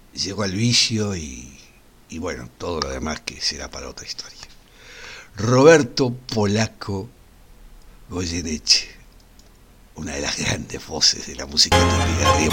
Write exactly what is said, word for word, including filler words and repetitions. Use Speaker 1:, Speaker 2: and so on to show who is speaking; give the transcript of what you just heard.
Speaker 1: llegó al vicio y, y bueno, todo lo demás que será para otra historia. Roberto Polaco Goyeneche, una de las grandes voces de la música típica de Río